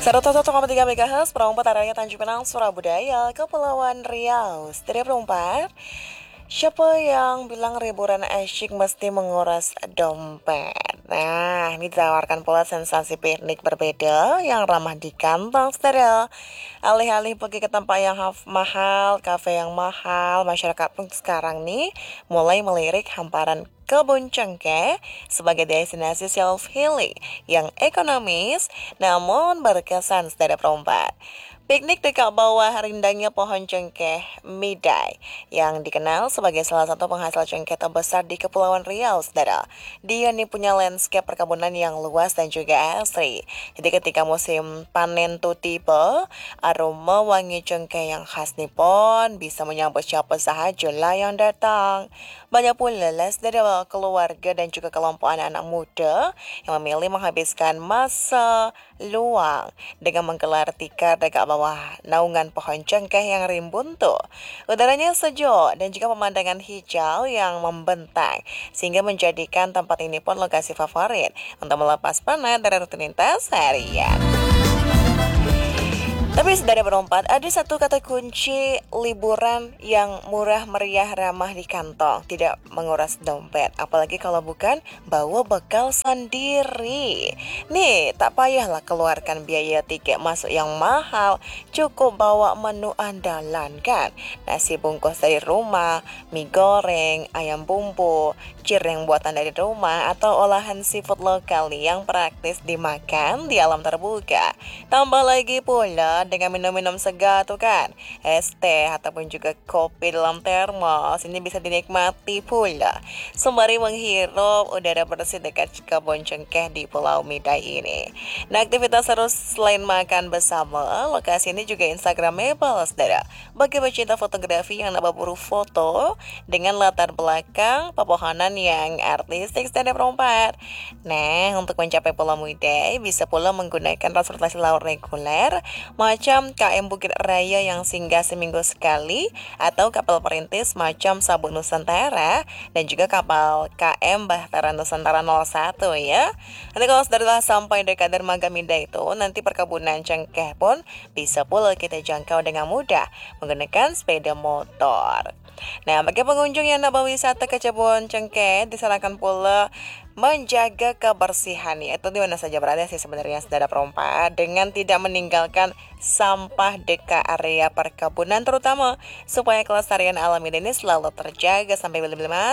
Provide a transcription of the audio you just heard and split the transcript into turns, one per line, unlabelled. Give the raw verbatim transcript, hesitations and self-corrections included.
seratus satu koma tiga MHz, perempat arahnya Tanjung Pinang, Surabaya, Kepulauan Riau. Setia perempat, siapa yang bilang liburan asyik mesti menguras dompet? Nah, ini ditawarkan pula sensasi piknik berbeda yang ramah di kantong steril. Alih-alih pergi ke tempat yang haf- mahal, kafe yang mahal, masyarakat pun sekarang nih mulai melirik hamparan kebun cengkeh sebagai destinasi self-healing yang ekonomis namun berkesan secara perompak. Piknik dekat bawah rindangnya pohon cengkeh midai yang dikenal sebagai salah satu penghasil cengkeh terbesar di Kepulauan Riau, saudara. Dia nih punya landscape perkebunan yang luas dan juga asri. Jadi ketika musim panen tuh tiba, aroma wangi cengkeh yang khas Nippon bisa menyambut siapa sahaja lah yang datang. Banyak pula les dari keluarga dan juga kelompok anak-anak muda yang memilih menghabiskan masa luang dengan menggelar tikar dekat bawah naungan pohon cengkeh yang rimbun tuh. Udaranya sejuk dan juga pemandangan hijau yang membentang sehingga menjadikan tempat ini pun lokasi favorit untuk melepas penat dari rutinitas harian. Tapi dari berempat, ada satu kata kunci liburan yang murah, meriah, ramah di kantong. Tidak menguras dompet. Apalagi kalau bukan bawa bekal sendiri. Nih, tak payahlah keluarkan biaya tiket masuk yang mahal. Cukup bawa menu andalan kan. Nasi bungkus dari rumah, mie goreng, ayam bumbu, cireng buatan dari rumah, atau olahan seafood lokal nih yang praktis dimakan di alam terbuka. Tambah lagi pula dengan minum-minum segar tuh kan, es teh ataupun juga kopi dalam termos, ini bisa dinikmati pula sembari menghirup udara bersih dekat kebun cengkeh di Pulau Midai ini. Nah, aktivitas seru selain makan bersama, lokasi ini juga instagramable, saudara. Bagi pecinta fotografi yang nak berburu foto dengan latar belakang pepohonan yang artistik dan perompak. Nah, untuk mencapai Pulau Midai bisa pula menggunakan transportasi laut reguler macam K M Bukit Raya yang singgah seminggu sekali, atau kapal perintis macam Sabuk Nusantara, dan juga kapal K M Bahtera Nusantara nol satu ya. Nanti kalau sudah sampai dekat dermaga Midai itu, nanti perkebunan cengkeh pun bisa pula kita jangkau dengan mudah menggunakan sepeda motor. Nah, bagi pengunjung yang nak berwisata ke kebun cengkeh, disarankan pula menjaga kebersihan ya. Itu di mana saja berada sih sebenarnya, saudara perompak, dengan tidak meninggalkan sampah dekat area perkebunan terutama supaya kelestarian alam ini selalu terjaga sampai bila-bila